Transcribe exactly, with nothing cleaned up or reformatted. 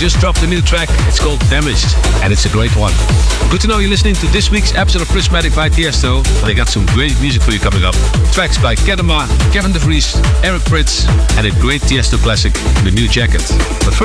just dropped a new track. It's called Damaged, and it's a great one. Good to know you're listening to this week's episode of Prismatic by Tiesto. They got some great music for you coming up. Tracks by Kedema, Kevin De Vries, Eric Prydz, and a great Tiesto classic, The New Jacket. But first,